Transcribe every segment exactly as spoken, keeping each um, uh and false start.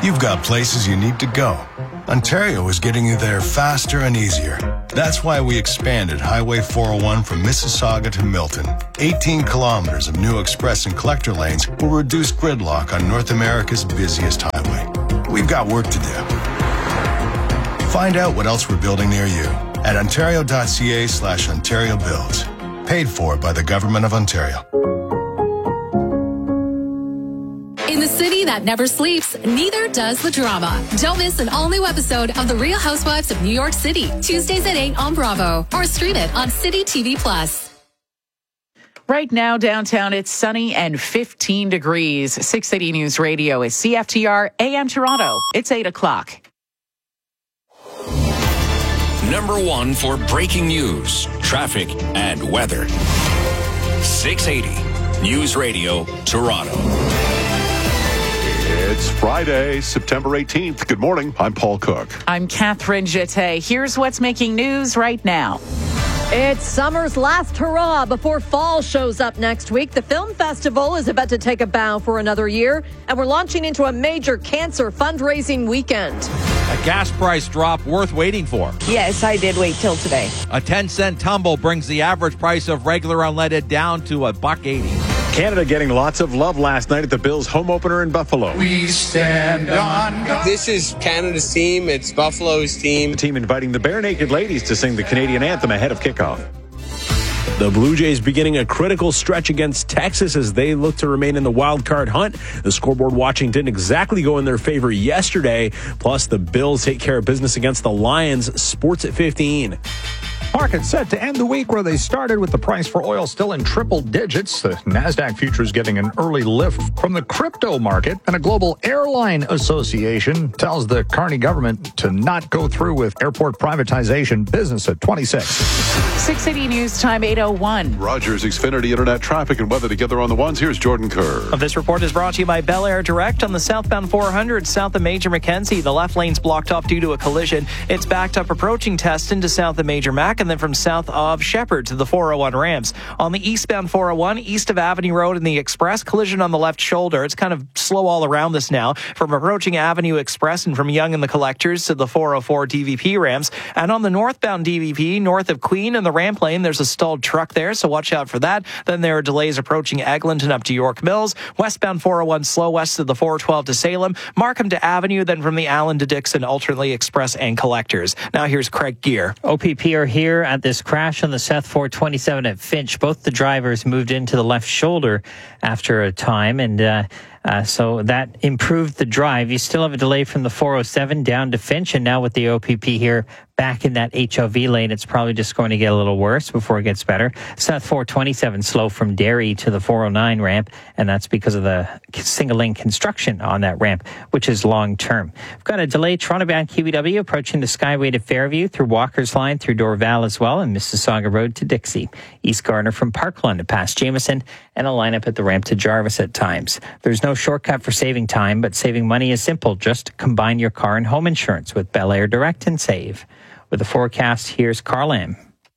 You've got places you need to go. Ontario is getting you there faster and easier. That's why we expanded Highway four oh one from Mississauga to Milton. eighteen kilometers of new express and collector lanes will reduce gridlock on North America's busiest highway. We've got work to do. Find out what else we're building near you at ontario.ca slash Ontario Builds. Paid for by the Government of Ontario. In the city that never sleeps, neither does the drama. Don't miss an all-new episode of The Real Housewives of New York City, Tuesdays at eight on Bravo, or stream it on City T V Plus. Right now, downtown, it's sunny and fifteen degrees. six eighty News Radio is C F T R A M Toronto. It's eight o'clock. Number one for breaking news, traffic, and weather. six eighty News Radio, Toronto. It's Friday, September eighteenth. Good morning. I'm Paul Cook. I'm Catherine Jeté. Here's what's making news right now. It's summer's last hurrah before fall shows up next week. The film festival is about to take a bow for another year, and we're launching into a major cancer fundraising weekend. A gas price drop worth waiting for. Yes, I did wait till today. A ten cent tumble brings the average price of regular unleaded down to a buck eighty. Canada getting lots of love last night at the Bills home opener in Buffalo. We stand on God. This is Canada's team. It's Buffalo's team. The team inviting the Bare Naked Ladies to sing the Canadian anthem ahead of kickoff. The Blue Jays beginning a critical stretch against Texas as they look to remain in the wild card hunt. The scoreboard watching didn't exactly go in their favor yesterday. Plus, the Bills take care of business against the Lions. Sports at fifteen. Markets set to end the week where they started with the price for oil still in triple digits. The NASDAQ futures getting an early lift from the crypto market, and a global airline association tells the Carney government to not go through with airport privatization. Business at twenty-six. six eighty News Time, eight oh one. Rogers Xfinity Internet traffic and weather together on the ones. Here's Jordan Kerr. This report is brought to you by Bel Air Direct on the southbound four hundred south of Major Mackenzie. The left lane's blocked off due to a collision. It's backed up approaching Teston to south of Major Mac, and then from south of Shepherd to the four oh one ramps. On the eastbound four oh one, east of Avenue Road and the Express, collision on the left shoulder. It's kind of slow all around this now, from approaching Avenue Express and from Yonge and the Collectors to the four oh four D V P ramps. And on the northbound D V P, north of Queen and the ramp lane, there's a stalled truck there, so watch out for that. Then there are delays approaching Eglinton up to York Mills. Westbound four oh one slow west of the four twelve to Salem. Markham to Avenue, then from the Allen to Dixon, alternately Express and Collectors. Now here's Craig Gear. O P P are here at this crash on the South four twenty-seven at Finch. Both the drivers moved into the left shoulder after a time, and uh, uh, so that improved the drive. You still have a delay from the four oh seven down to Finch, and now with the O P P here back in that H O V lane, it's probably just going to get a little worse before it gets better. South four twenty-seven slow from Derry to the four oh nine ramp, and that's because of the single lane construction on that ramp, which is long term. We've got a delay Toronto bound Q B W approaching the Skyway to Fairview through Walker's Line through Dorval as well, and Mississauga Road to Dixie. East Gardner from Parkland to past Jameson, and a lineup at the ramp to Jarvis at times. There's no shortcut for saving time, but saving money is simple. Just combine your car and home insurance with Bel Air Direct and save. With the forecast, here's Carl Lam.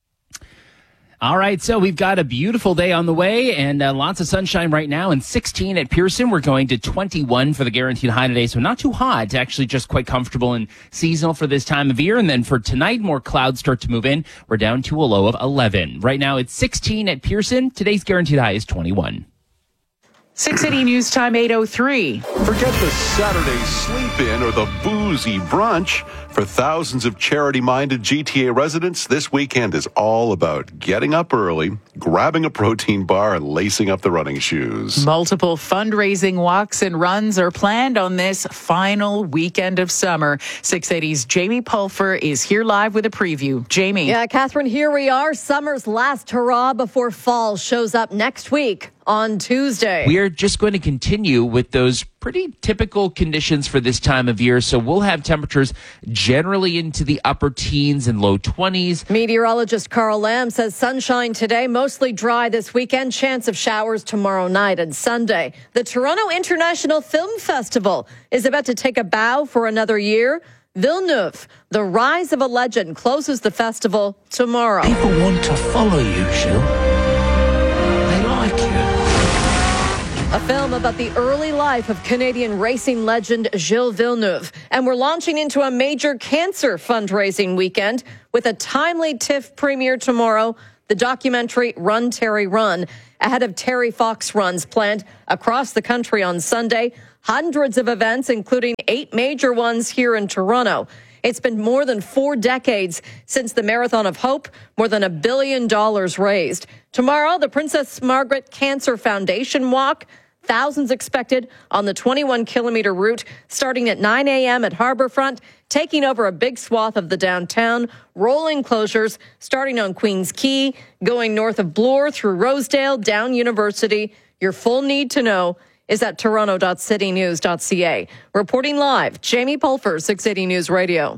All right, so we've got a beautiful day on the way and uh, lots of sunshine right now, and sixteen at Pearson. We're going to twenty-one for the guaranteed high today, so not too hot, actually just quite comfortable and seasonal for this time of year. And then for tonight, more clouds start to move in. We're down to a low of eleven. Right now, it's sixteen at Pearson. Today's guaranteed high is twenty-one. six eighty News Time, eight oh three. Forget the Saturday sleep-in or the boozy brunch. For thousands of charity-minded G T A residents, this weekend is all about getting up early, grabbing a protein bar, and lacing up the running shoes. Multiple fundraising walks and runs are planned on this final weekend of summer. six eighty's Jamie Pulfer is here live with a preview. Jamie. Yeah, Catherine, here we are. Summer's last hurrah before fall shows up next week on Tuesday. We are just going to continue with those pretty typical conditions for this time of year. So we'll have temperatures generally into the upper teens and low twenties. Meteorologist Carl Lam says sunshine today, mostly dry this weekend, chance of showers tomorrow night and Sunday. The Toronto International Film Festival is about to take a bow for another year. Villeneuve, The Rise of a Legend, closes the festival tomorrow. People want to follow you, Jill. They like you. A film film about the early life of Canadian racing legend Gilles Villeneuve. And we're launching into a major cancer fundraising weekend with a timely TIFF premiere tomorrow. The documentary Run, Terry, Run, ahead of Terry Fox runs planned across the country on Sunday. Hundreds of events, including eight major ones here in Toronto. It's been more than four decades since the Marathon of Hope, more than a billion dollars raised. Tomorrow, the Princess Margaret Cancer Foundation Walk. Thousands expected on the twenty-one kilometer route, starting at nine a.m. at Harbourfront, taking over a big swath of the downtown, rolling closures starting on Queens Quay, going north of Bloor through Rosedale, down University. Your full need to know is at toronto dot city news dot c a. Reporting live, Jamie Pulfer, six eighty News Radio.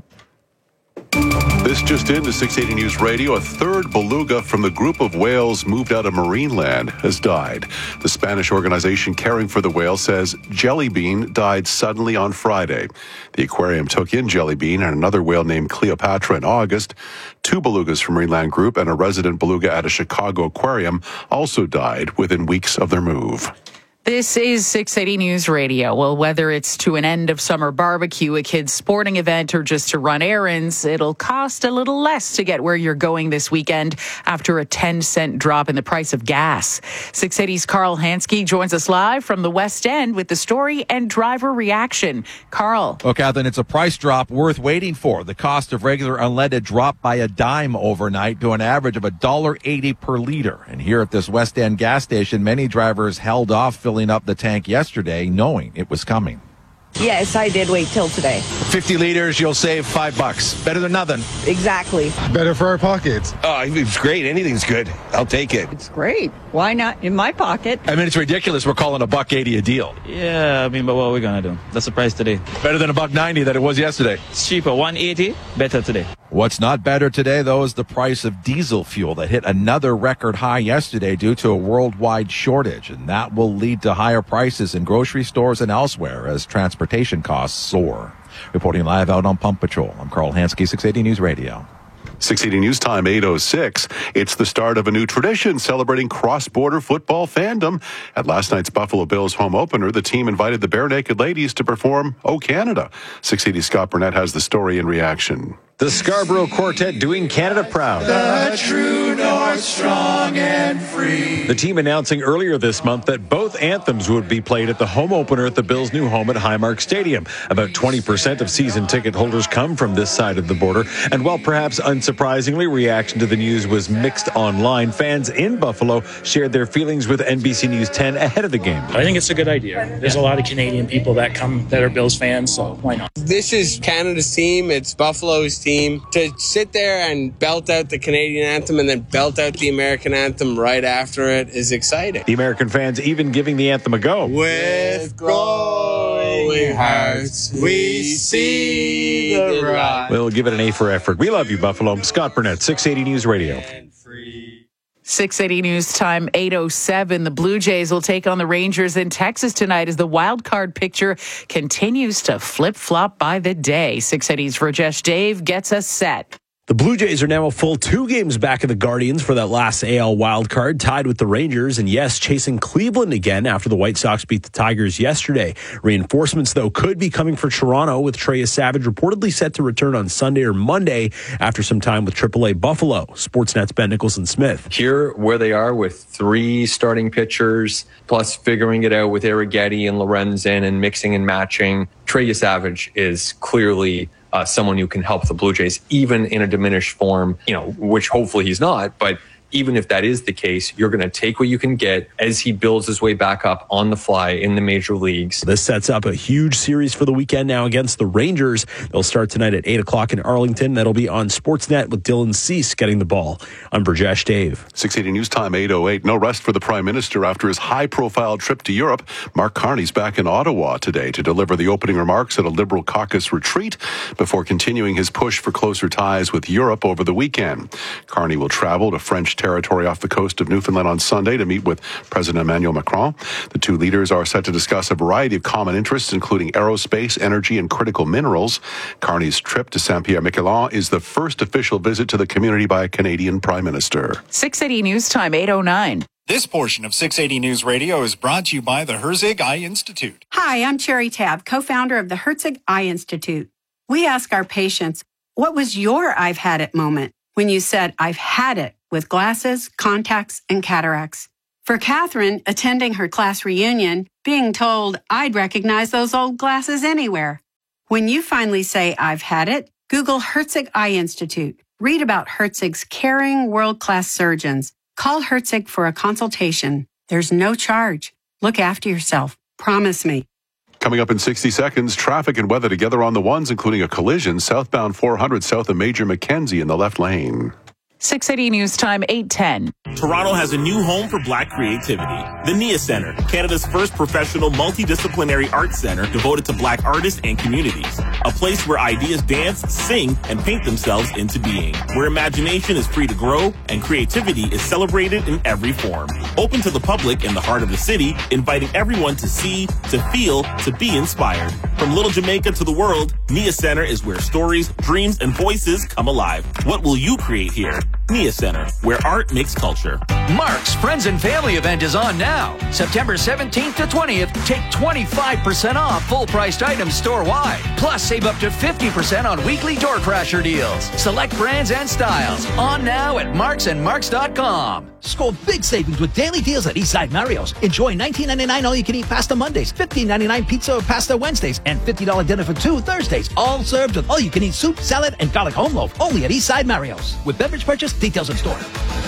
This just in to six eighty News Radio. A third beluga from the group of whales moved out of Marineland has died. The Spanish organization caring for the whale says Jelly Bean died suddenly on Friday. The aquarium took in Jelly Bean and another whale named Cleopatra in August. Two belugas from Marineland Group and a resident beluga at a Chicago aquarium also died within weeks of their move. This is six eighty News Radio. Well, whether it's to an end of summer barbecue, a kid's sporting event, or just to run errands, it'll cost a little less to get where you're going this weekend after a ten cent drop in the price of gas. six eighty's Carl Hansky joins us live from the West End with the story and driver reaction. Carl. Well, Kathleen, it's a price drop worth waiting for. The cost of regular unleaded dropped by a dime overnight to an average of one dollar eighty per liter. And here at this West End gas station, many drivers held off filling up the tank yesterday, knowing it was coming. Yes, I did wait till today. fifty liters, you'll save five bucks. Better than nothing. Exactly. Better for our pockets. Oh, it's great. Anything's good. I'll take it. It's great. Why not in my pocket? I mean, it's ridiculous. We're calling a buck eighty a deal. Yeah, I mean, but what are we gonna do? That's the price today. Better than a buck ninety that it was yesterday. It's cheaper. one eighty. Better today. What's not better today, though, is the price of diesel fuel that hit another record high yesterday due to a worldwide shortage. And that will lead to higher prices in grocery stores and elsewhere as transportation costs soar. Reporting live out on Pump Patrol, I'm Carl Hansky, six eighty News Radio. six eighty News Time, eight oh six. It's the start of a new tradition celebrating cross-border football fandom. At last night's Buffalo Bills home opener, the team invited the Bare Naked Ladies to perform Oh Canada. six eighty Scott Burnett has the story in reaction. The Scarborough Quartet doing Canada proud. The true north, strong and free. The team announcing earlier this month that both anthems would be played at the home opener at the Bills' new home at Highmark Stadium. About twenty percent of season ticket holders come from this side of the border. And while perhaps unsurprisingly, reaction to the news was mixed online, fans in Buffalo shared their feelings with N B C News ten ahead of the game. I think it's a good idea. There's a lot of Canadian people that come that are Bills fans, so why not? This is Canada's team. It's Buffalo's team. To sit there and belt out the Canadian anthem and then belt out the American anthem right after it is exciting. The American fans even giving the anthem a go. With growing hearts, we see the rise. We'll give it an A for effort. We love you, Buffalo. Scott Burnett, six eighty News Radio. six eighty News Time, eight oh seven. The Blue Jays will take on the Rangers in Texas tonight as the wild card picture continues to flip-flop by the day. six eighty's Rajesh Dave gets us set. The Blue Jays are now a full two games back of the Guardians for that last A L wildcard, tied with the Rangers, and yes, chasing Cleveland again after the White Sox beat the Tigers yesterday. Reinforcements, though, could be coming for Toronto, with Trey Savage reportedly set to return on Sunday or Monday after some time with triple A Buffalo. Sportsnet's Ben Nicholson-Smith. Here, where they are with three starting pitchers, plus figuring it out with Arrighetti and Lorenzen and mixing and matching, Trey Savage is clearly Uh, someone who can help the Blue Jays, even in a diminished form, you know, which hopefully he's not. But even if that is the case, you're going to take what you can get as he builds his way back up on the fly in the major leagues. This sets up a huge series for the weekend now against the Rangers. They'll start tonight at eight o'clock in Arlington. That'll be on Sportsnet with Dylan Cease getting the ball. I'm Brajesh Dave. six eighty News Time, eight oh eight. No rest for the Prime Minister after his high-profile trip to Europe. Mark Carney's back in Ottawa today to deliver the opening remarks at a Liberal caucus retreat before continuing his push for closer ties with Europe over the weekend. Carney will travel to French territory off the coast of Newfoundland on Sunday to meet with President Emmanuel Macron. The two leaders are set to discuss a variety of common interests, including aerospace, energy, and critical minerals. Carney's trip to Saint-Pierre-Miquelon is the first official visit to the community by a Canadian Prime Minister. six eighty News Time, eight oh nine. This portion of six eighty News Radio is brought to you by the Herzig Eye Institute. Hi, I'm Cherry Tab, co-founder of the Herzig Eye Institute. We ask our patients, what was your I've had it moment when you said, I've had it with glasses, contacts, and cataracts? For Catherine, attending her class reunion, being told I'd recognize those old glasses anywhere. When you finally say, I've had it, Google Herzig Eye Institute. Read about Herzig's caring, world-class surgeons. Call Herzig for a consultation. There's no charge. Look after yourself. Promise me. Coming up in sixty seconds, traffic and weather together on the ones, including a collision southbound four hundred south of Major Mackenzie in the left lane. six eighty News Time, eight ten. Toronto has a new home for Black creativity. The Nia Centre, Canada's first professional multidisciplinary arts center devoted to Black artists and communities. A place where ideas dance, sing, and paint themselves into being. Where imagination is free to grow and creativity is celebrated in every form. Open to the public in the heart of the city, inviting everyone to see, to feel, to be inspired. From Little Jamaica to the world, Nia Centre is where stories, dreams, and voices come alive. What will you create here? Nia Centre, where art makes culture. Mark's Friends and Family event is on now. September seventeenth to twentieth, take twenty-five percent off full-priced items store-wide. Plus, save up to fifty percent on weekly door crasher deals. Select brands and styles. On now at marks and marks dot com. Score big savings with daily deals at Eastside Mario's. Enjoy nineteen ninety-nine all-you-can-eat pasta Mondays, fifteen ninety-nine pizza or pasta Wednesdays, and fifty dollars dinner for two Thursdays. All served with all-you-can-eat soup, salad, and garlic home loaf. Only at Eastside Mario's. With beverage purchase, details in store.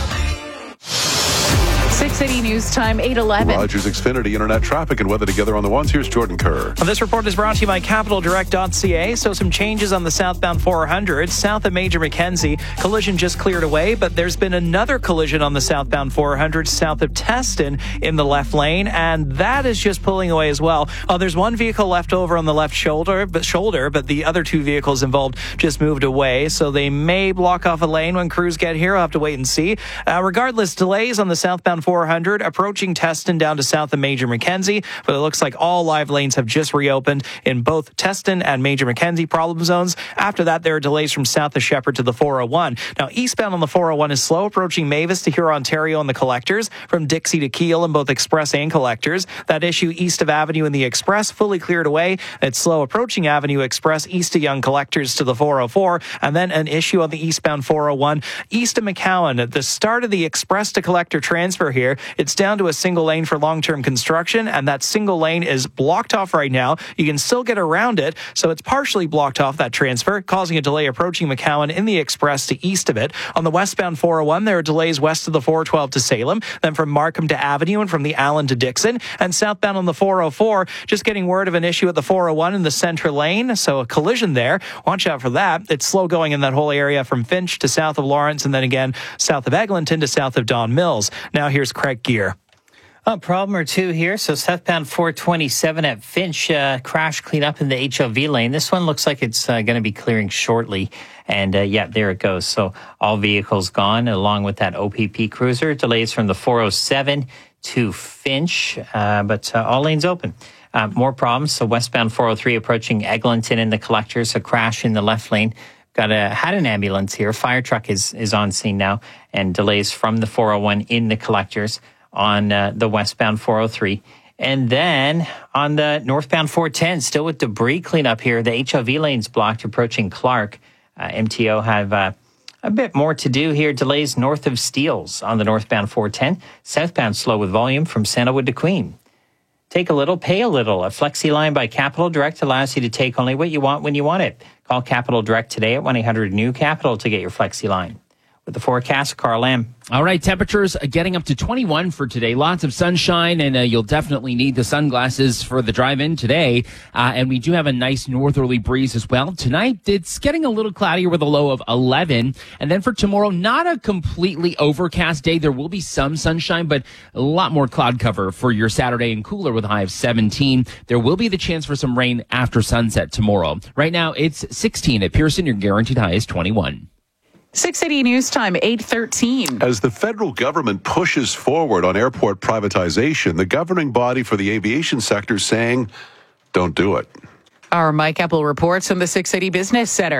six eighty News Time, eight eleven. Rogers Xfinity Internet traffic and weather together on the ones. Here's Jordan Kerr. Well, this report is brought to you by capital direct dot c a. So some changes on the southbound four hundred, south of Major Mackenzie. Collision just cleared away, but there's been another collision on the southbound four hundred, south of Teston in the left lane, and that is just pulling away as well. Uh, there's one vehicle left over on the left shoulder, but shoulder, but the other two vehicles involved just moved away, so they may block off a lane when crews get here. I'll have to wait and see. Uh, regardless, delays on the southbound four hundred, approaching Teston down to south of Major Mackenzie, but it looks like all live lanes have just reopened in both Teston and Major Mackenzie problem zones. After that, there are delays from south of Shepherd to the four oh one. Now, eastbound on the four oh one is slow, approaching Mavis to Huron, Ontario, and the collectors, from Dixie to Kiel in both express and collectors. That issue east of Avenue in the express fully cleared away. It's slow approaching Avenue Express east of Young collectors to the four oh four, and then an issue on the eastbound four oh one east of McCowan. At the start of the express to collector transfer here, it's down to a single lane for long-term construction, and that single lane is blocked off right now. You can still get around it, so it's partially blocked off, that transfer, causing a delay approaching McCowan in the express to east of it. On the westbound four oh one, there are delays west of the four twelve to Salem, then from Markham to Avenue and from the Allen to Dixon, and southbound on the four oh four, just getting word of an issue at the four oh one in the central lane, so a collision there. Watch out for that. It's slow going in that whole area from Finch to south of Lawrence, and then again south of Eglinton to south of Don Mills. Now here's Craig Gear. A problem or two here. So southbound four twenty-seven at Finch, uh, crash cleanup in the H O V lane. This one looks like it's uh, going to be clearing shortly. And uh, yeah, there it goes. So all vehicles gone along with that O P P cruiser. Delays from the four oh seven to Finch, uh, but uh, all lanes open. Uh, more problems. So westbound four oh three approaching Eglinton in the collectors. A crash in the left lane. Got a, had an ambulance here. Fire truck is, is on scene now. And delays from the four oh one in the collectors on uh, the westbound four oh three. And then on the northbound four ten, still with debris cleanup here, the H O V lane's blocked approaching Clark. Uh, M T O have uh, a bit more to do here. Delays north of Steeles on the northbound four ten. Southbound slow with volume from Sandalwood to Queen. Take a little, pay a little. A Flexi line by Capital Direct allows you to take only what you want when you want it. Call Capital Direct today at one eight hundred new capital to get your Flexi line. With the forecast, Carl Lamb. All right, temperatures getting up to twenty-one for today. Lots of sunshine, and uh, you'll definitely need the sunglasses for the drive-in today. Uh, and we do have a nice northerly breeze as well. Tonight, it's getting a little cloudier with a low of eleven. And then for tomorrow, not a completely overcast day. There will be some sunshine, but a lot more cloud cover for your Saturday, and cooler with a high of seventeen. There will be the chance for some rain after sunset tomorrow. Right now, it's sixteen at Pearson. Your guaranteed high is twenty-one. six eighty News Time, eight thirteen. As the federal government pushes forward on airport privatization, the governing body for the aviation sector is saying, don't do it. Our Mike Epple reports from the six eighty Business Center.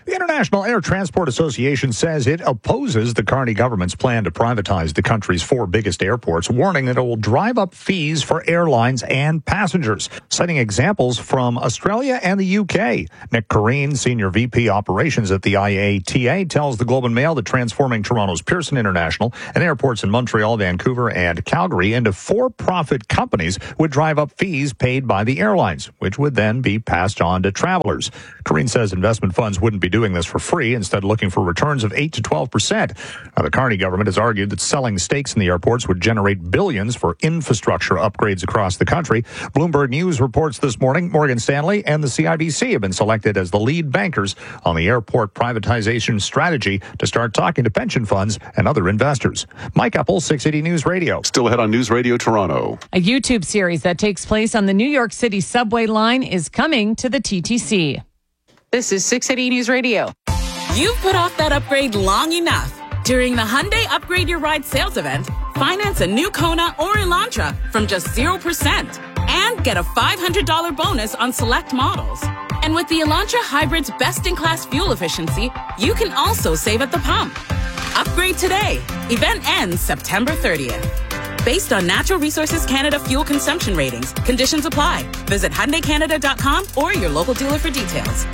The International Air Transport Association says it opposes the Carney government's plan to privatize the country's four biggest airports, warning that it will drive up fees for airlines and passengers, citing examples from Australia and the U K. Nick Corrine, Senior V P Operations at the I A T A, tells the Globe and Mail that transforming Toronto's Pearson International and airports in Montreal, Vancouver, and Calgary into for-profit companies would drive up fees paid by the airlines, which would then be passed on to travelers. Corrine says investment funds wouldn't be doing this for free, instead looking for returns of eight to twelve percent. Now, the Carney government has argued that selling stakes in the airports would generate billions for infrastructure upgrades across the country. Bloomberg News reports this morning Morgan Stanley and the C I B C have been selected as the lead bankers on the airport privatization strategy to start talking to pension funds and other investors. Mike Epple, six eighty News Radio. Still ahead on News Radio Toronto. A YouTube series that takes place on the New York City subway line is coming to the T T C. This is six eighty News Radio. You've put off that upgrade long enough. During the Hyundai Upgrade Your Ride sales event, finance a new Kona or Elantra from just zero percent and get a five hundred dollars bonus on select models. And with the Elantra Hybrid's best-in-class fuel efficiency, you can also save at the pump. Upgrade today. Event ends September thirtieth. Based on Natural Resources Canada fuel consumption ratings, conditions apply. Visit Hyundai Canada dot com or your local dealer for details.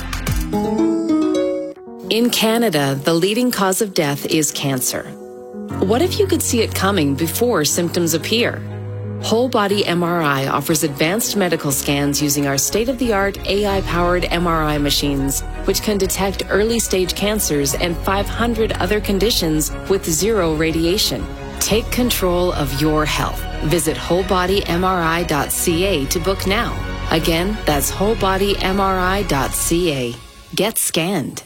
In Canada, the leading cause of death is cancer. What if you could see it coming before symptoms appear? Whole Body M R I offers advanced medical scans using our state-of-the-art A I-powered M R I machines, which can detect early-stage cancers and five hundred other conditions with zero radiation. Take control of your health. Visit whole body M R I dot C A to book now. Again, that's whole body M R I dot C A. Get scanned.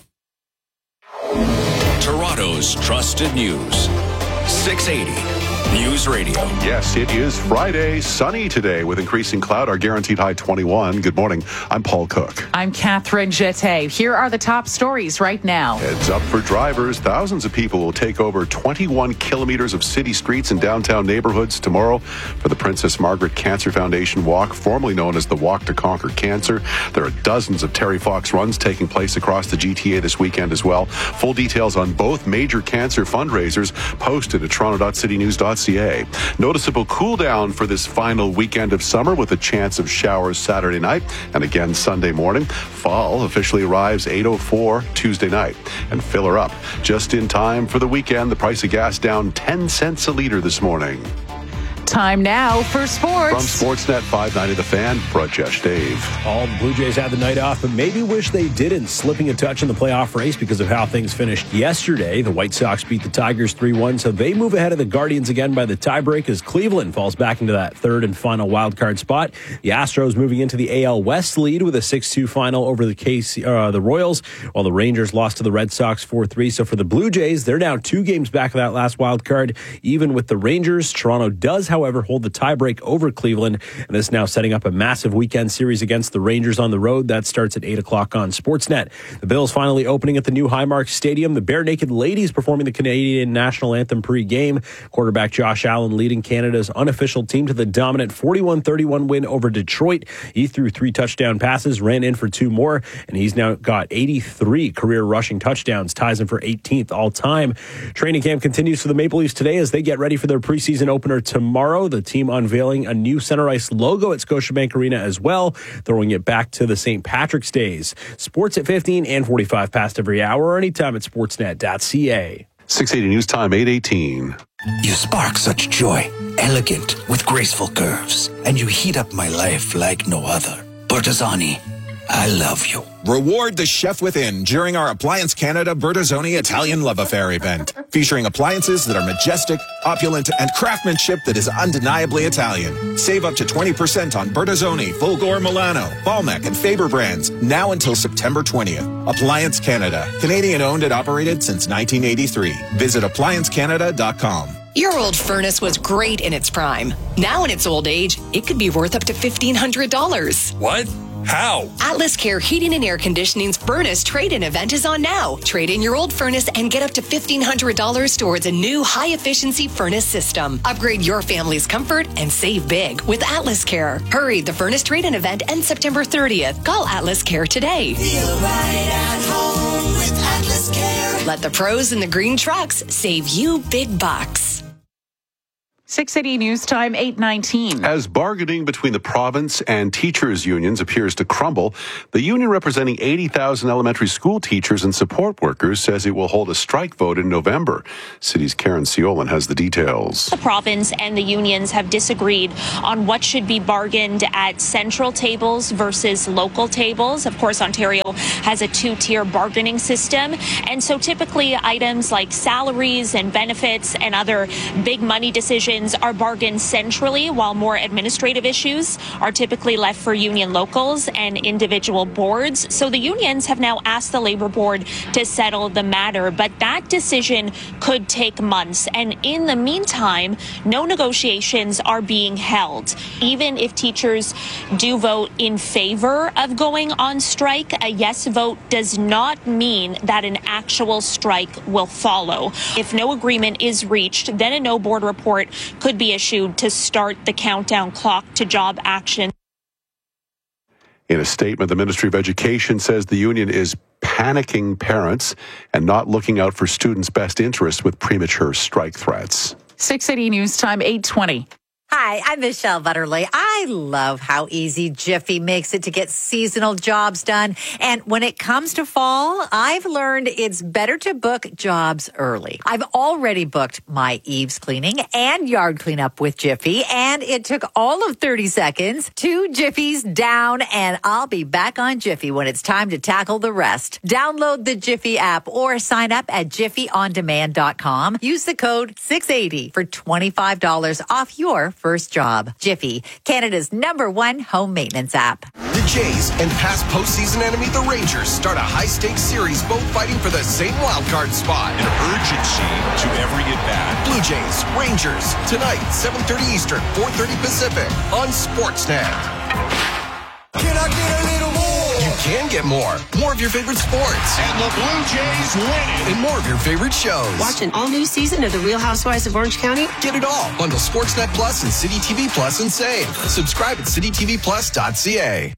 Toronto's trusted news. six eighty News Radio. Yes, it is Friday, sunny today with increasing cloud. Our guaranteed high twenty-one. Good morning. I'm Paul Cook. I'm Catherine Jette. Here are the top stories right now. Heads up for drivers. Thousands of people will take over twenty-one kilometers of city streets and downtown neighborhoods tomorrow for the Princess Margaret Cancer Foundation Walk, formerly known as the Walk to Conquer Cancer. There are dozens of Terry Fox runs taking place across the G T A this weekend as well. Full details on both major cancer fundraisers posted at toronto dot city news dot c a. Noticeable cool down for this final weekend of summer with a chance of showers Saturday night and again Sunday morning. Fall officially arrives eight oh four Tuesday night. And fill her up just in time for the weekend. The price of gas down ten cents a liter this morning. Time now for sports. From Sportsnet five ninety The Fan, Brajesh Dave. All the Blue Jays had the night off, but maybe wish they didn't, slipping a touch in the playoff race because of how things finished yesterday. The White Sox beat the Tigers three one, so they move ahead of the Guardians again by the tiebreak as Cleveland falls back into that third and final wildcard spot. The Astros moving into the A L West lead with a six two final over the K C, uh, the Royals, while the Rangers lost to the Red Sox four three. So for the Blue Jays, they're now two games back of that last wildcard, even with the Rangers. Toronto does, however, hold the tiebreak over Cleveland, and this now setting up a massive weekend series against the Rangers on the road. That starts at eight o'clock on Sportsnet. The Bills finally opening at the new Highmark Stadium. The Bare Naked Ladies performing the Canadian National Anthem pre-game. Quarterback Josh Allen leading Canada's unofficial team to the dominant forty-one thirty-one win over Detroit. He threw three touchdown passes, ran in for two more, and he's now got eighty-three career rushing touchdowns, ties him for eighteenth all-time. Training camp continues for the Maple Leafs today as they get ready for their preseason opener tomorrow. The team unveiling a new center ice logo at Scotiabank Arena as well, throwing it back to the Saint Patrick's Days. Sports at fifteen and forty-five past every hour or anytime at sportsnet dot c a. six eighty News Time, eight eighteen. You spark such joy, elegant with graceful curves, and you heat up my life like no other. Bertazzoni, I love you. Reward the chef within during our Appliance Canada Bertazzoni Italian Love Affair event, featuring appliances that are majestic, opulent, and craftsmanship that is undeniably Italian. Save up to twenty percent on Bertazzoni, Fulgor Milano, Balmac, and Faber brands, now until September twentieth. Appliance Canada, Canadian owned and operated since nineteen eighty-three. Visit appliance canada dot com. Your old furnace was great in its prime. Now in its old age, it could be worth up to fifteen hundred dollars. What? How? Atlas Care Heating and Air Conditioning's furnace trade-in event is on now. Trade in your old furnace and get up to fifteen hundred dollars towards a new high-efficiency furnace system. Upgrade your family's comfort and save big with Atlas Care. Hurry, the furnace trade-in event ends September thirtieth. Call Atlas Care today. Feel right at home with Atlas Care. Let the pros in the green trucks save you big bucks. six eighty News Time, eight nineteen. As bargaining between the province and teachers' unions appears to crumble, the union representing eighty thousand elementary school teachers and support workers says it will hold a strike vote in November. City's Karen Siolan has the details. The province and the unions have disagreed on what should be bargained at central tables versus local tables. Of course, Ontario has a two-tier bargaining system, and so typically items like salaries and benefits and other big money decisions are bargained centrally, while more administrative issues are typically left for union locals and individual boards. So the unions have now asked the Labour Board to settle the matter, but that decision could take months. And in the meantime, no negotiations are being held. Even if teachers do vote in favor of going on strike, a yes vote does not mean that an actual strike will follow. If no agreement is reached, then a no board report could be issued to start the countdown clock to job action. In a statement, the Ministry of Education says the union is panicking parents and not looking out for students' best interests with premature strike threats. six eighty News Time, eight twenty. Hi, I'm Michelle Butterly. I love how easy Jiffy makes it to get seasonal jobs done. And when it comes to fall, I've learned it's better to book jobs early. I've already booked my eaves cleaning and yard cleanup with Jiffy, and it took all of thirty seconds. Two Jiffies down, and I'll be back on Jiffy when it's time to tackle the rest. Download the Jiffy app or sign up at jiffy on demand dot com. Use the code six eighty for twenty-five dollars off your first job. Jiffy, Canada's number one home maintenance app. The Jays and past postseason enemy, the Rangers, start a high-stakes series, both fighting for the same wildcard spot. An urgency to every at-bat. Blue Jays, Rangers, tonight, seven thirty Eastern, four thirty Pacific, on Sportsnet. Can I get a little more? You can get more. More of your favorite sports. And the Blue Jays win it. And more of your favorite shows. Watch an all-new season of The Real Housewives of Orange County? Get it all. Bundle Sportsnet Plus and City T V Plus and save. Subscribe at city t v plus dot c a.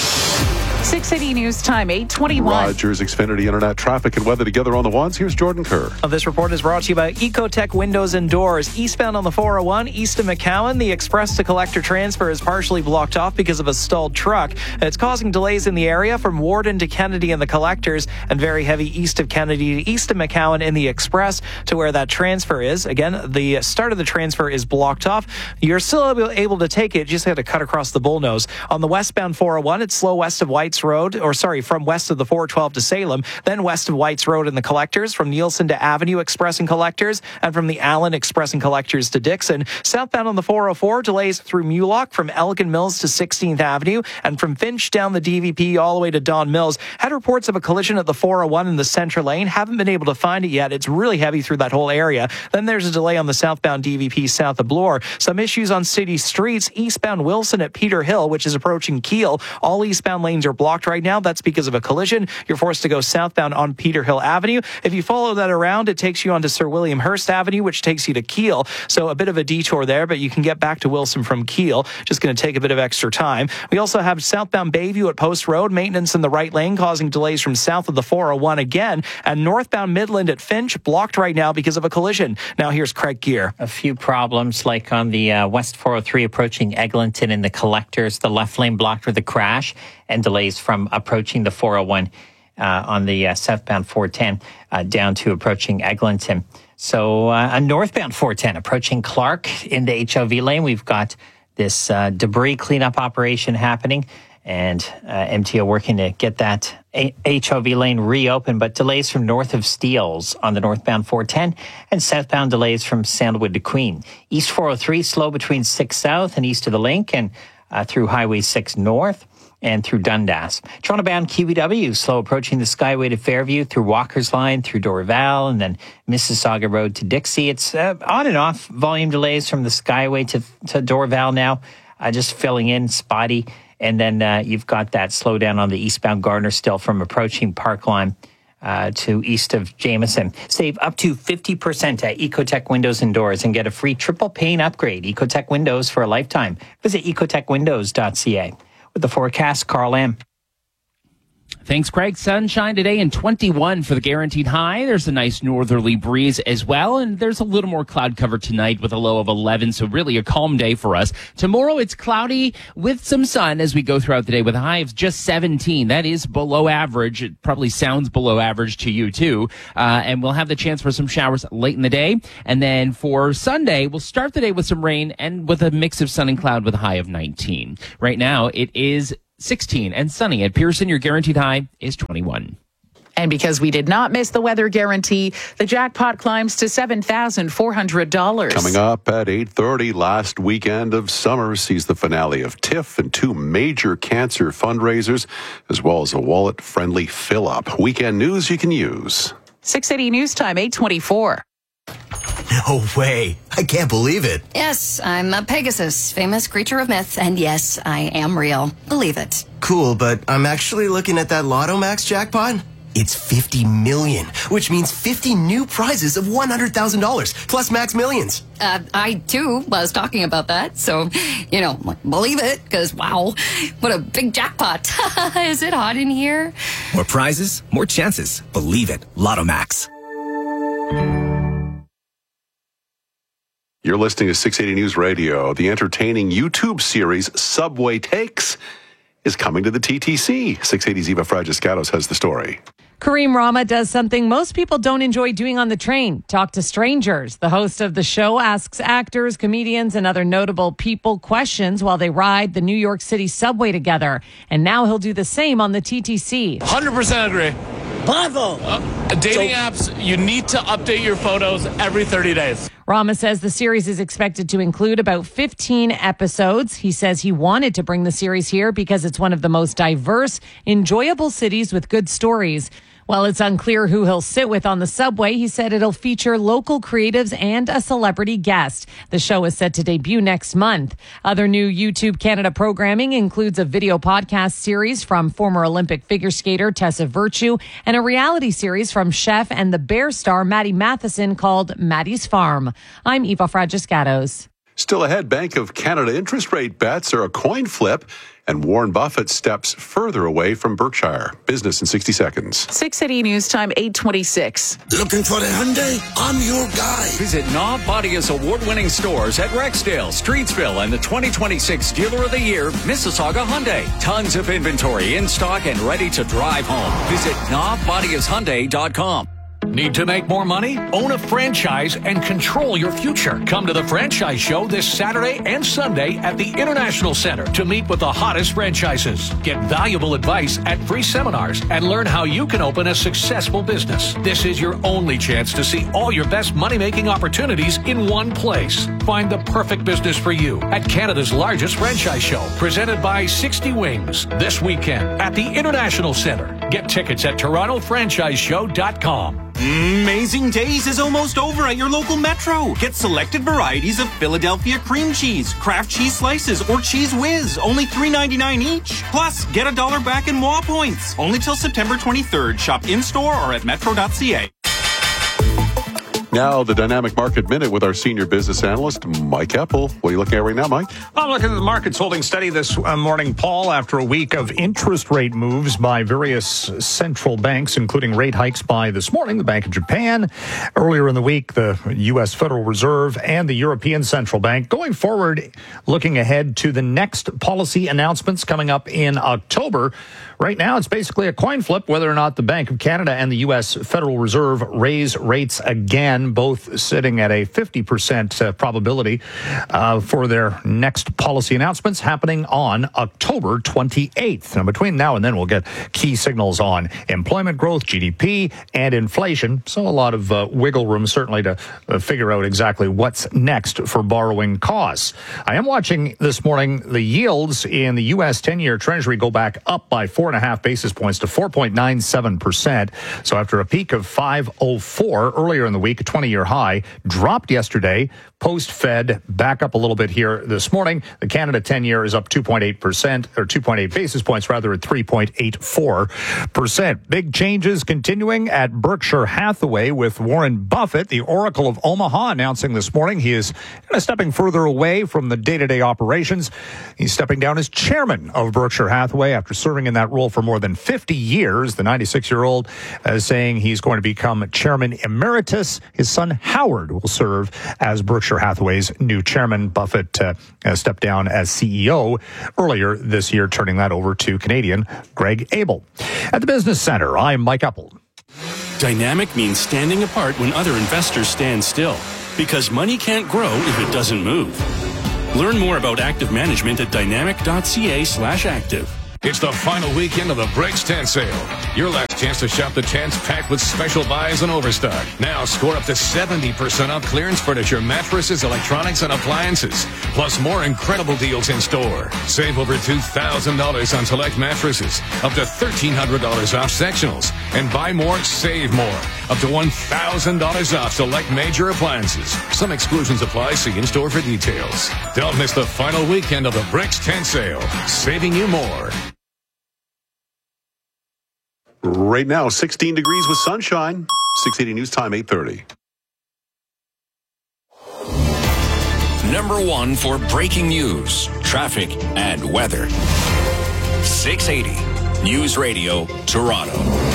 six eighty News Time, eight twenty-one. Rogers, Xfinity Internet, traffic and weather together on the ones. Here's Jordan Kerr. This report is brought to you by Ecotech Windows and Doors. Eastbound on the four oh one, east of McCowan, the express to collector transfer is partially blocked off because of a stalled truck. It's causing delays in the area from Warden to Kennedy and the collectors, and very heavy east of Kennedy to east of McCowan in the express to where that transfer is. Again, the start of the transfer is blocked off. You're still able to take it, just have to cut across the bullnose. On the westbound four oh one, it's slow west of White's Road, or sorry, from west of the four twelve to Salem, then west of White's Road and the collectors, from Nielsen to Avenue Express and collectors, and from the Allen Express and collectors to Dixon. Southbound on the four oh four, delays through Mulock from Elgin Mills to sixteenth Avenue, and from Finch down the D V P all the way to Don Mills. Had reports of a collision at the four oh one in the center lane. Haven't been able to find it yet. It's really heavy through that whole area. Then there's a delay on the southbound D V P south of Bloor. Some issues on city streets. Eastbound Wilson at Peter Hill, which is approaching Kiel. All eastbound lanes are blocked right now. That's because of a collision. You're forced to go southbound on Peter Hill Avenue. If you follow that around, it takes you onto Sir William Hurst Avenue, which takes you to Kiel. So a bit of a detour there, but you can get back to Wilson from Kiel. Just going to take a bit of extra time. We also have southbound Bayview at Post Road. Maintenance in the right lane causing delays from south of the four oh one again. And northbound Midland at Finch blocked right now because of a collision. Now here's Craig Gear. A few problems like on the uh, West four oh three approaching Eglinton and the collectors. The left lane blocked with a crash, and delays from approaching the four oh one uh, on the uh, southbound four ten uh, down to approaching Eglinton. So uh, a northbound four ten approaching Clark in the H O V lane. We've got this uh, debris cleanup operation happening, and uh, M T O working to get that H O V lane reopened, but delays from north of Steeles on the northbound four ten, and southbound delays from Sandalwood to Queen. East four oh three slow between six South and east of the link, and uh, through Highway six North and through Dundas. Toronto-bound Q B W slow approaching the Skyway to Fairview through Walker's Line, through Dorval, and then Mississauga Road to Dixie. It's uh, on and off volume delays from the Skyway to, to Dorval now, uh, just filling in spotty. And then uh, you've got that slowdown on the eastbound Gardner still from approaching Parkline uh, to east of Jameson. Save up to fifty percent at Ecotech Windows and Doors and get a free triple pane upgrade. Ecotech Windows for a lifetime. Visit ecotech windows dot c a. With the forecast, Carl M. Thanks, Craig. Sunshine today and twenty-one for the guaranteed high. There's a nice northerly breeze as well, and there's a little more cloud cover tonight with a low of eleven, so really a calm day for us. Tomorrow it's cloudy with some sun as we go throughout the day with a high of just seventeen. That is below average. It probably sounds below average to you too. Uh, and we'll have the chance for some showers late in the day. And then for Sunday, we'll start the day with some rain and with a mix of sun and cloud with a high of nineteen. Right now it is sixteen and sunny at Pearson. Your guaranteed high is twenty-one. And because we did not miss the weather guarantee, the jackpot climbs to seven thousand four hundred dollars. Coming up at eight thirty, last weekend of summer sees the finale of TIFF and two major cancer fundraisers, as well as a wallet-friendly fill-up. Weekend news you can use. six eighty News Time, eight twenty-four. No way. I can't believe it. Yes, I'm a Pegasus, famous creature of myth, and yes, I am real. Believe it. Cool, but I'm actually looking at that Lotto Max jackpot. It's fifty million, which means fifty new prizes of one hundred thousand dollars, plus Max Millions. Uh, I, too, was talking about that, so, you know, believe it, because, wow, what a big jackpot. Is it hot in here? More prizes, more chances. Believe it. Lotto Max. You're listening to six eighty News Radio. The entertaining YouTube series Subway Takes is coming to the T T C. six eighty's Eva Fragiscatos has the story. Kareem Rama does something most people don't enjoy doing on the train, talk to strangers. The host of the show asks actors, comedians, and other notable people questions while they ride the New York City subway together. And now he'll do the same on the T T C. one hundred percent agree. Bravo! Uh, dating so, apps, you need to update your photos every thirty days. Rama says the series is expected to include about fifteen episodes. He says he wanted to bring the series here because it's one of the most diverse, enjoyable cities with good stories. While it's unclear who he'll sit with on the subway, he said it'll feature local creatives and a celebrity guest. The show is set to debut next month. Other new YouTube Canada programming includes a video podcast series from former Olympic figure skater Tessa Virtue and a reality series from chef and the Bear star Maddie Matheson called Maddie's Farm. I'm Eva Fragiscatos. Still ahead, Bank of Canada interest rate bets are a coin flip, and Warren Buffett steps further away from Berkshire. Business in sixty seconds. six eighty News Time, eight twenty-six. Looking for a Hyundai? I'm your guy. Visit Knob Bodia's award-winning stores at Rexdale, Streetsville, and the twenty twenty-six Dealer of the Year, Mississauga Hyundai. Tons of inventory in stock and ready to drive home. Visit knob bodias hyundai dot com. Need to make more money? Own a franchise and control your future. Come to the Franchise Show this Saturday and Sunday at the International Center to meet with the hottest franchises. Get valuable advice at free seminars and learn how you can open a successful business. This is your only chance to see all your best money-making opportunities in one place. Find the perfect business for you at Canada's largest franchise show, presented by sixty Wings, this weekend at the International Center. Get tickets at toronto franchise show dot com. Amazing Days is almost over at your local Metro. Get selected varieties of Philadelphia cream cheese, Kraft cheese slices, or Cheese Whiz, only three ninety-nine each. Plus, get a dollar back in M W A points. Only till September twenty-third. Shop in-store or at metro dot c a. Now, the Dynamic Market Minute with our senior business analyst, Mike Eppel. What are you looking at right now, Mike? I'm looking at the markets holding steady this uh, morning, Paul, after a week of interest rate moves by various central banks, including rate hikes by this morning, the Bank of Japan. Earlier in the week, the U S Federal Reserve and the European Central Bank. Going forward, looking ahead to the next policy announcements coming up in October. Right now, it's basically a coin flip whether or not the Bank of Canada and the U S Federal Reserve raise rates again, both sitting at a fifty percent uh, probability uh, for their next policy announcements happening on October twenty-eighth. Now, between now and then, we'll get key signals on employment growth, G D P, and inflation. So a lot of uh, wiggle room, certainly, to uh, figure out exactly what's next for borrowing costs. I am watching this morning the yields in the U S ten-year Treasury go back up by four and a half basis points to four point nine seven percent. So after a peak of five oh four earlier in the week, twenty-year high, dropped yesterday. Post-Fed back up a little bit here this morning. The Canada ten-year is up two point eight percent, or two point eight basis points rather, at three point eight four percent. Big changes continuing at Berkshire Hathaway with Warren Buffett, the Oracle of Omaha, announcing this morning he is kind of stepping further away from the day-to-day operations. He's stepping down as chairman of Berkshire Hathaway after serving in that role for more than fifty years. The ninety-six-year-old is saying he's going to become chairman emeritus. His son Howard will serve as Berkshire Hathaway's new chairman. Buffett uh, stepped down as C E O earlier this year, turning that over to Canadian Greg Abel. At the Business Center, I'm Mike Uppel. Dynamic means standing apart when other investors stand still, because money can't grow if it doesn't move. Learn more about active management at dynamic.ca slash active. It's the final weekend of the Bricks Tent Sale. Your last chance to shop the tents packed with special buys and overstock. Now score up to seventy percent off clearance furniture, mattresses, electronics, and appliances. Plus more incredible deals in store. Save over two thousand dollars on select mattresses. Up to thirteen hundred dollars off sectionals. And buy more, save more. Up to one thousand dollars off select major appliances. Some exclusions apply. See in store for details. Don't miss the final weekend of the Bricks Tent Sale. Saving you more. Right now, sixteen degrees with sunshine. six eighty News Time, eight thirty. Number one for breaking news, traffic, and weather. six eighty News Radio, Toronto.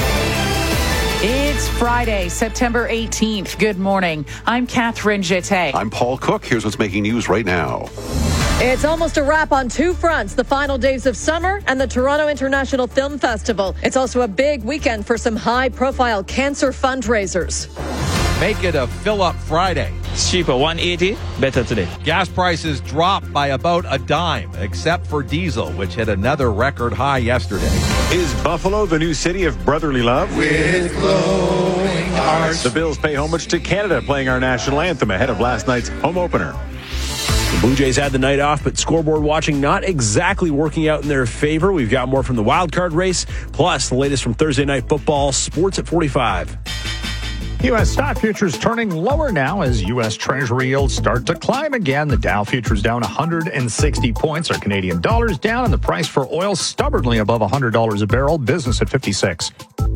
It's Friday, September eighteenth. Good morning. I'm Catherine Jeté. I'm Paul Cook. Here's what's making news right now. It's almost a wrap on two fronts, the final days of summer and the Toronto International Film Festival. It's also a big weekend for some high-profile cancer fundraisers. Make it a fill-up Friday. It's cheaper, one eighty, better today. Gas prices dropped by about a dime, except for diesel, which hit another record high yesterday. Is Buffalo the new city of brotherly love? With glowing hearts. The Bills pay homage to Canada, playing our national anthem ahead of last night's home opener. The Blue Jays had the night off, but scoreboard watching not exactly working out in their favor. We've got more from the wild card race, plus the latest from Thursday Night Football, sports at forty-five. U S stock futures turning lower now as U S Treasury yields start to climb again. The Dow futures down one hundred sixty points. Our Canadian dollars down, and the price for oil stubbornly above one hundred dollars a barrel. Business at fifty-six.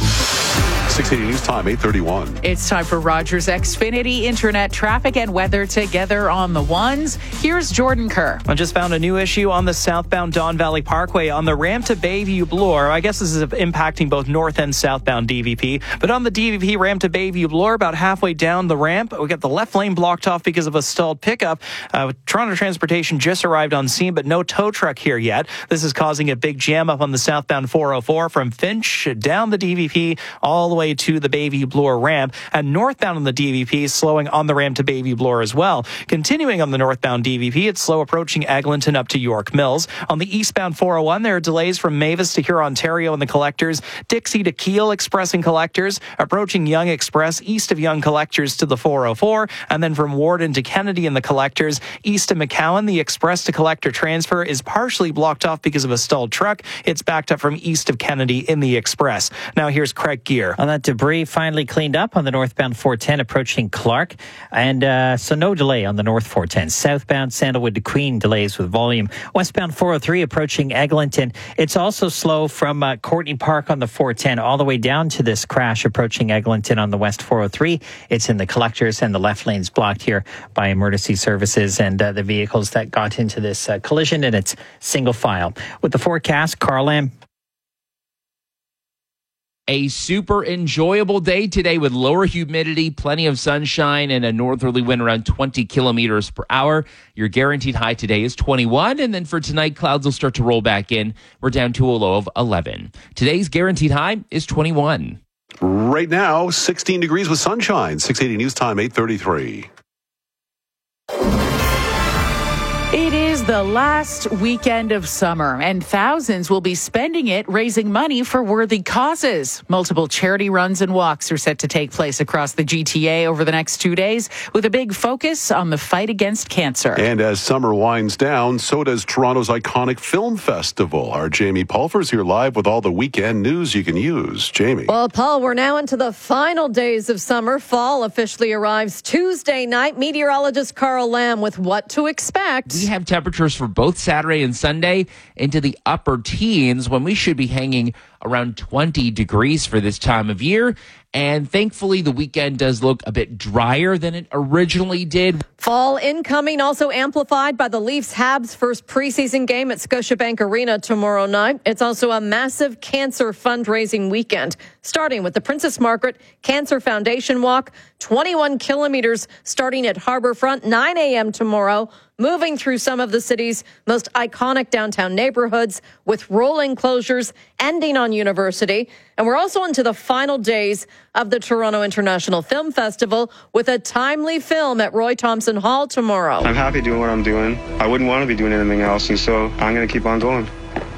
six eighty News Time, eight thirty-one. It's time for Rogers Xfinity Internet traffic and weather together on the ones. Here's Jordan Kerr. I just found a new issue on the southbound Don Valley Parkway on the ramp to Bayview Bloor. I guess this is impacting both north and southbound D V P. But on the D V P ramp to Bayview Bloor, about halfway down the ramp, we got the left lane blocked off because of a stalled pickup. Uh, Toronto Transportation just arrived on scene, but no tow truck here yet. This is causing a big jam up on the southbound four oh four from Finch down the D V P all the way to the Bayview Bloor ramp, and northbound on the D V P slowing on the ramp to Bayview Bloor as well. Continuing on the northbound D V P, it's slow approaching Eglinton up to York Mills. On the eastbound four oh one, there are delays from Mavis to Hurontario in the collectors, Dixie to Keele Express in collectors, approaching Yonge Express east of Yonge collectors to the four oh four, and then from Warden to Kennedy in the collectors, east of McCowan, the express to collector transfer is partially blocked off because of a stalled truck. It's backed up from east of Kennedy in the express. Now here's Craig Gear. On that debris finally cleaned up on the northbound four ten approaching Clark, and uh, so no delay on the north four ten. Southbound Sandalwood to Queen delays with volume. Westbound four oh three approaching Eglinton. It's also slow from uh, Courtney Park on the four ten all the way down to this crash approaching Eglinton on the west four oh three. It's in the collectors, and the left lane's blocked here by emergency services and uh, the vehicles that got into this uh, collision, and it's single file. With the forecast, Carl Lamb. A super enjoyable day today with lower humidity, plenty of sunshine, and a northerly wind around twenty kilometers per hour. Your guaranteed high today is twenty-one, and then for tonight, clouds will start to roll back in. We're down to a low of eleven. Today's guaranteed high is twenty-one. Right now, sixteen degrees with sunshine. six eighty News Time, eight thirty-three. It is the last weekend of summer, and thousands will be spending it raising money for worthy causes. Multiple charity runs and walks are set to take place across the G T A over the next two days, with a big focus on the fight against cancer. And as summer winds down, so does Toronto's iconic film festival. Our Jamie Pulfer's here live with all the weekend news you can use. Jamie. Well, Paul, we're now into the final days of summer. Fall officially arrives Tuesday night. Meteorologist Carl Lamb with what to expect. We have temperatures for both Saturday and Sunday into the upper teens when we should be hanging around twenty degrees for this time of year. And thankfully, the weekend does look a bit drier than it originally did. Fall incoming, also amplified by the Leafs-Habs first preseason game at Scotiabank Arena tomorrow night. It's also a massive cancer fundraising weekend, starting with the Princess Margaret Cancer Foundation Walk, twenty-one kilometers starting at Harbourfront, nine a.m. tomorrow, moving through some of the city's most iconic downtown neighborhoods with rolling closures ending on University. And we're also into the final days of the Toronto International Film Festival with a timely film at Roy Thomson Hall tomorrow. I'm happy doing what I'm doing. I wouldn't want to be doing anything else, and so I'm going to keep on going.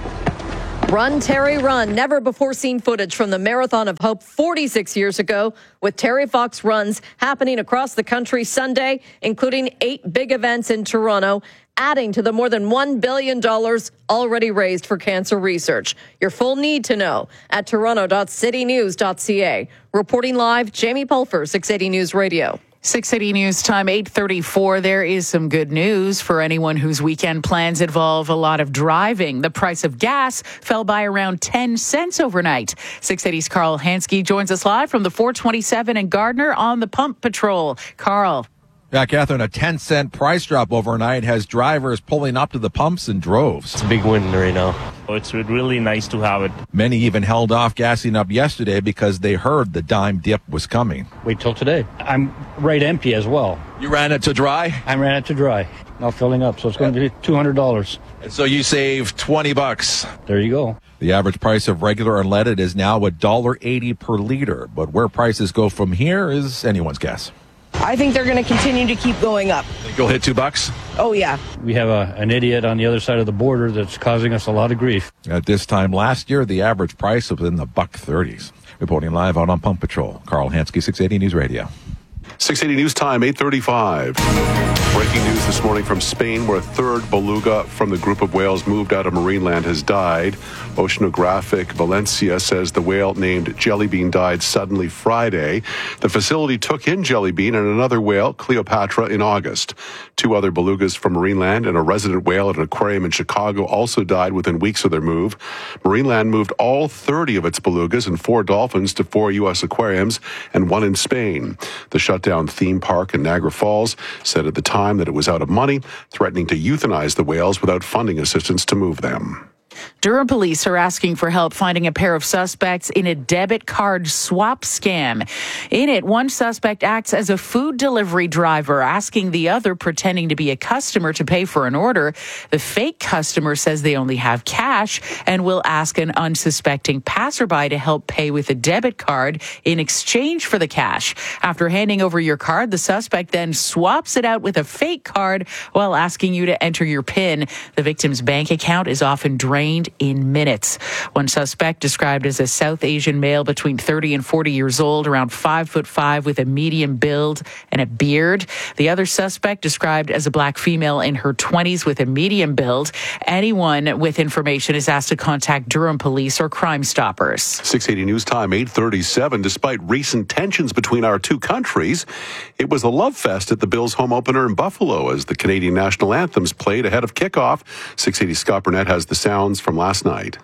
Run, Terry, run. Never before seen footage from the Marathon of Hope forty-six years ago, with Terry Fox runs happening across the country Sunday, including eight big events in Toronto, adding to the more than one billion dollars already raised for cancer research. Your full need to know at toronto dot city news dot c a. Reporting live, Jamie Pulfer, six eighty News Radio. six eighty News Time, eight thirty-four. There is some good news for anyone whose weekend plans involve a lot of driving. The price of gas fell by around ten cents overnight. six eighty's Carl Hansky joins us live from the four twenty-seven and Gardner on the Pump Patrol. Carl. Yeah, Catherine, a ten cent price drop overnight has drivers pulling up to the pumps in droves. It's a big win right now. It's really nice to have it. Many even held off gassing up yesterday because they heard the dime dip was coming. Wait till today. I'm right empty as well. You ran it to dry? I ran it to dry. Now filling up, so it's going to be two hundred dollars. And so you save twenty bucks. There you go. The average price of regular unleaded is now one dollar eighty per liter, but where prices go from here is anyone's guess. I think they're going to continue to keep going up. Think you'll hit two bucks? Oh, yeah. We have a, an idiot on the other side of the border that's causing us a lot of grief. At this time last year, the average price was in the buck thirties. Reporting live out on Pump Patrol, Carl Hansky, six eighty News Radio. six eighty News Time, eight thirty-five. Breaking news this morning from Spain, where a third beluga from the group of whales moved out of Marineland has died. Oceanographic Valencia says the whale named Jellybean died suddenly Friday. The facility took in Jellybean and another whale, Cleopatra, in August. Two other belugas from Marineland and a resident whale at an aquarium in Chicago also died within weeks of their move. Marineland moved all thirty of its belugas and four dolphins to four U S aquariums and one in Spain. The shutdown theme park in Niagara Falls said at the time that it was out of money, threatening to euthanize the whales without funding assistance to move them. Durham police are asking for help finding a pair of suspects in a debit card swap scam. In it, one suspect acts as a food delivery driver, asking the other pretending to be a customer to pay for an order. The fake customer says they only have cash and will ask an unsuspecting passerby to help pay with a debit card in exchange for the cash. After handing over your card, the suspect then swaps it out with a fake card while asking you to enter your PIN. The victim's bank account is often drained in minutes. One suspect, described as a South Asian male between thirty and forty years old, around five foot five with a medium build and a beard. The other suspect, described as a black female in her twenties with a medium build. Anyone with information is asked to contact Durham Police or Crime Stoppers. six eighty News Time, eight thirty-seven. Despite recent tensions between our two countries, it was a love fest at the Bills home opener in Buffalo as the Canadian national anthems played ahead of kickoff. six eighty Scott Burnett has the sounds from last night.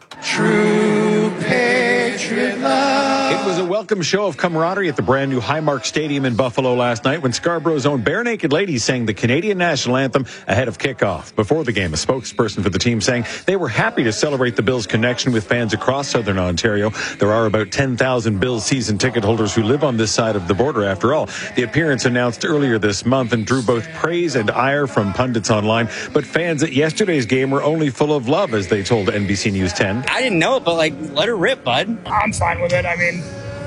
True patriot love. It was a welcome show of camaraderie at the brand new Highmark Stadium in Buffalo last night when Scarborough's own Bare Naked Ladies sang the Canadian national anthem ahead of kickoff. Before the game, a spokesperson for the team saying they were happy to celebrate the Bills' connection with fans across Southern Ontario. There are about ten thousand Bills season ticket holders who live on this side of the border after all. The appearance announced earlier this month and drew both praise and ire from pundits online, but fans at yesterday's game were only full of love, as they told N B C News ten. I didn't know it, but like, let her rip, bud. I'm fine with it. I mean,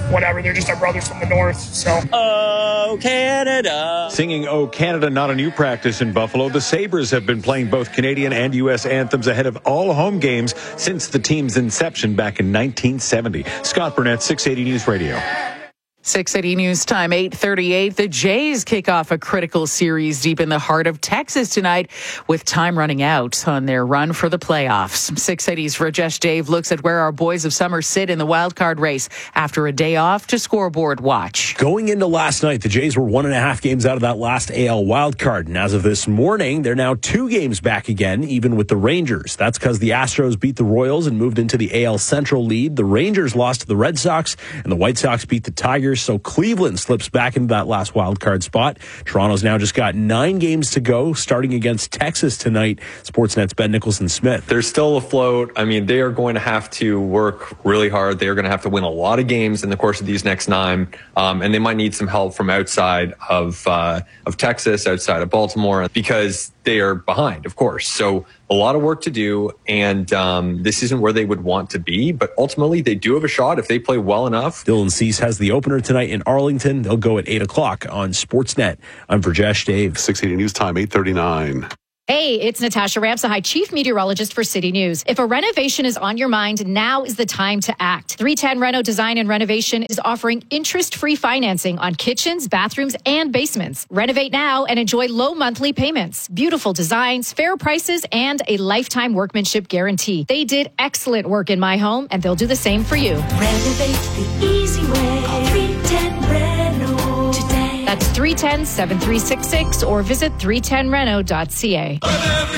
whatever. They're just our brothers from the north. So, oh, Canada. Singing Oh, Canada, not a new practice in Buffalo. The Sabres have been playing both Canadian and U S anthems ahead of all home games since the team's inception back in nineteen seventy. Scott Burnett, six eighty News Radio. six eighty News Time, eight thirty-eight. The Jays kick off a critical series deep in the heart of Texas tonight with time running out on their run for the playoffs. six eighty's Rajesh Dave looks at where our boys of summer sit in the wildcard race after a day off to scoreboard watch. Going into last night, the Jays were one and a half games out of that last A L wildcard. And as of this morning, they're now two games back again, even with the Rangers. That's because the Astros beat the Royals and moved into the A L Central lead. The Rangers lost to the Red Sox, and the White Sox beat the Tigers. So Cleveland slips back into that last wild card spot. Toronto's now just got nine games to go, starting against Texas tonight. Sportsnet's Ben Nicholson-Smith. They're still afloat. I mean, they are going to have to work really hard. They are going to have to win a lot of games in the course of these next nine, um, and they might need some help from outside of uh, of Texas, outside of Baltimore, because they are behind, of course. So a lot of work to do, and um, this isn't where they would want to be, but ultimately they do have a shot if they play well enough. Dylan Cease has the opener tonight in Arlington. They'll go at eight o'clock on Sportsnet. I'm Rajesh Dave. six eighty News Time, eight thirty-nine. Hey, it's Natasha Ramsahai, Chief Meteorologist for City News. If a renovation is on your mind, now is the time to act. three ten Reno Design and Renovation is offering interest-free financing on kitchens, bathrooms, and basements. Renovate now and enjoy low monthly payments, beautiful designs, fair prices, and a lifetime workmanship guarantee. They did excellent work in my home, and they'll do the same for you. Renovate the easy way. Call three ten Reno today. That's three one zero, seven three six six or visit three ten reno dot c a.